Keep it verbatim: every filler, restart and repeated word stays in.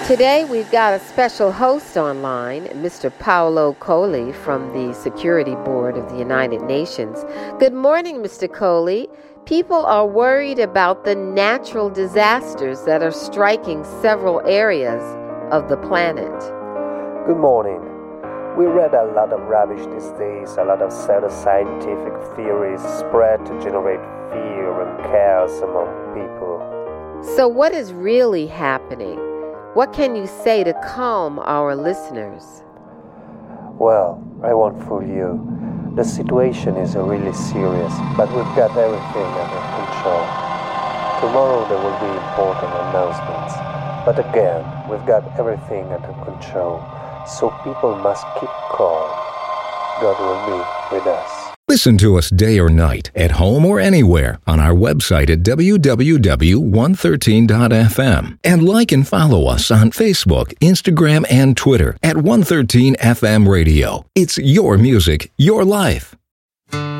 Today we've got a special host online, Mister Paolo Colli from the Security Board of the United Nations. Good morning, Mister Colli. People are worried about the natural disasters that are striking several areas of the planet. Good morning. We read a lot of rubbish these days, a lot of pseudoscientific theories spread to generate fear and chaos among people. So what is really happening? What can you say to calm our listeners? Well, I won't fool you. The situation is really serious, but we've got everything under control. Tomorrow there will be important announcements, but again, we've got everything under control, so people must keep calm. God will be with us. Listen to us day or night, at home or anywhere, on our website at w w w dot one thirteen dot f m. And like and follow us on Facebook, Instagram, and Twitter at one thirteen F M Radio. It's your music, your life.